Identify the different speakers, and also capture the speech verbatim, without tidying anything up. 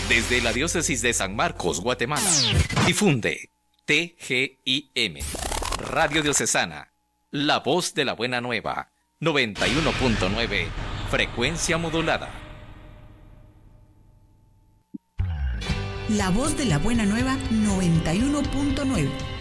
Speaker 1: Desde la diócesis de San Marcos, Guatemala. Difunde T G I M, Radio Diocesana, la voz de la buena nueva, noventa y uno punto nueve, frecuencia modulada.
Speaker 2: La voz de la buena nueva, noventa y uno punto nueve.